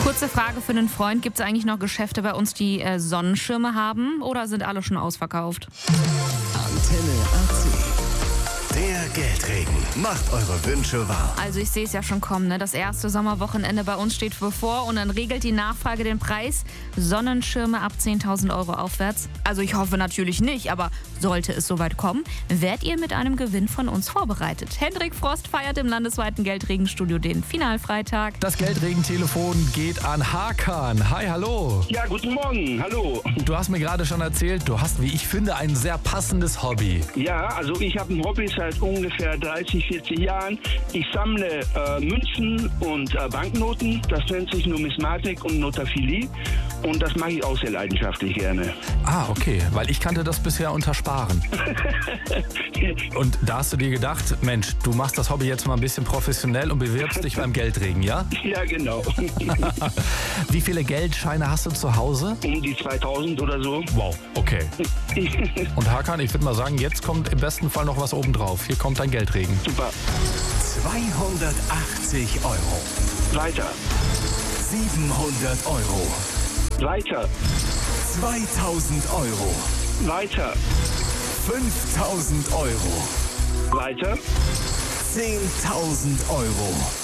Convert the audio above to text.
Kurze Frage für einen Freund. Gibt es eigentlich noch Geschäfte bei uns, die Sonnenschirme haben oder sind alle schon ausverkauft? Antenne RC. Der Geldregen macht eure Wünsche wahr. Also ich sehe es ja schon kommen, ne? Das erste Sommerwochenende bei uns steht bevor und dann regelt die Nachfrage den Preis. Sonnenschirme ab 10.000 € aufwärts. Also ich hoffe natürlich nicht, aber sollte es soweit kommen, werdet ihr mit einem Gewinn von uns vorbereitet. Hendrik Frost feiert im landesweiten Geldregenstudio den Finalfreitag. Das Geldregentelefon geht an Hakan. Hi, hallo. Ja, guten Morgen, hallo. Du hast mir gerade schon erzählt, du hast, wie ich finde, ein sehr passendes Hobby. Ja, also ich habe ein Hobby seit ungefähr 30, 40 Jahren. Ich sammle Münzen und Banknoten. Das nennt sich Numismatik und Notaphilie. Und das mache ich auch sehr leidenschaftlich gerne. Ah, okay, weil ich kannte das bisher unter Sparen. Und da hast du dir gedacht, Mensch, du machst das Hobby jetzt mal ein bisschen professionell und bewirbst dich beim Geldregen, ja? Ja, genau. Wie viele Geldscheine hast du zu Hause? Um die 2000 oder so. Wow, okay. Und Hakan, ich würde mal sagen, jetzt kommt im besten Fall noch was obendrauf. Hier kommt dein Geldregen. Super. 280 €. Weiter. 700 €. Weiter. 2000 €. Weiter. 5000 €. Weiter. 10.000 €.